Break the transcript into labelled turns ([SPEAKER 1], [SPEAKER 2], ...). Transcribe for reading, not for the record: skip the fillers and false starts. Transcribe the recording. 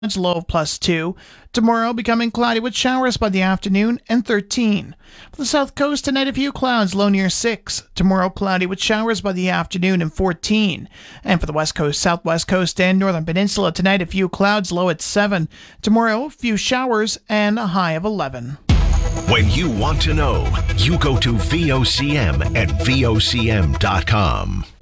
[SPEAKER 1] low of +2. Tomorrow becoming cloudy with showers by the afternoon and 13. For the south coast tonight, a few clouds, low near 6. Tomorrow cloudy with showers by the afternoon and 14. And for the west coast, southwest coast, and northern peninsula tonight, a few clouds, low at 7. Tomorrow, a few showers and a high of 11.
[SPEAKER 2] When you want to know, you go to VOCM at VOCM.com.